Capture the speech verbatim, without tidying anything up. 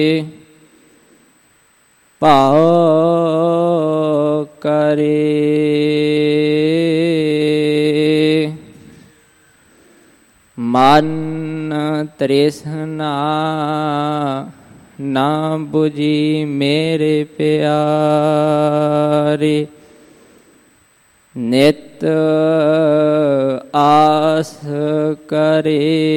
ਭਾਉ ਕਰੇ। ਮਨ ਤ੍ਰਿਸ਼ਨਾ ਨਾ ਬੁਝੀ ਮੇਰੇ ਪਿਆਰੇ। ਨਿਤ ਆਸ ਕਰੇ